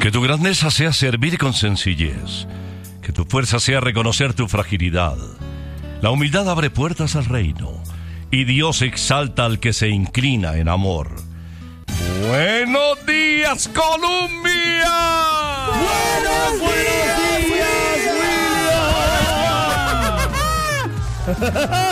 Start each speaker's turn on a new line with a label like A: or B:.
A: Que tu grandeza sea servir con sencillez. Que tu fuerza sea reconocer tu fragilidad. La humildad abre puertas al reino. Y Dios exalta al que se inclina en amor. ¡Buenos días, Colombia!
B: ¡Buenos días, William!